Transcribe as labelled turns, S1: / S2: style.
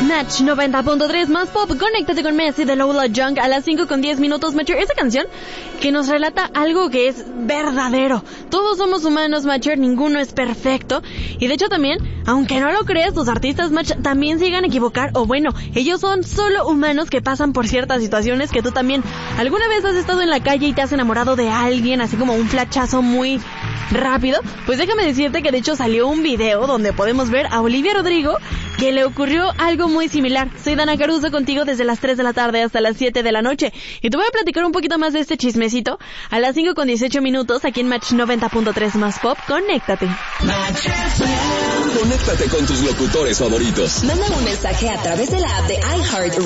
S1: Match 90.3 más pop. Conéctate con Messi de Lola Young a las 5:10 Macher. Esta canción que nos relata algo que es verdadero. Todos somos humanos, Macher, ninguno es perfecto. Y de hecho también, aunque no lo creas, los artistas, Match, también se llegan a equivocar. O bueno, ellos son solo humanos que pasan por ciertas situaciones que tú también. ¿Alguna vez has estado en la calle y te has enamorado de alguien, así como un flachazo muy rápido? Pues déjame decirte que de hecho salió un video donde podemos ver a Olivia Rodrigo que le ocurrió algo muy similar. Soy Dana Caruso contigo desde las 3 de la tarde hasta las 7 de la noche. Y te voy a platicar un poquito más de este chismecito a las 5:18 aquí en Match 90.3 más pop. Conéctate.
S2: Conéctate con tus locutores favoritos.
S3: Manda un mensaje a través de la app de iHeart